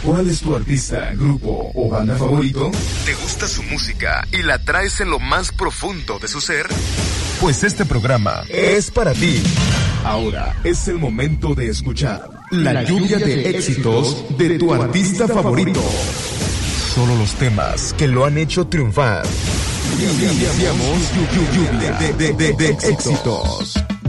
¿Cuál es tu artista, grupo o banda favorito? ¿Te gusta su música y la traes en lo más profundo de su ser? Pues este programa es para ti. Ahora es el momento de escuchar la lluvia de éxitos de tu artista favorito. Solo los temas que lo han hecho triunfar. Iniciamos lluvia de éxitos.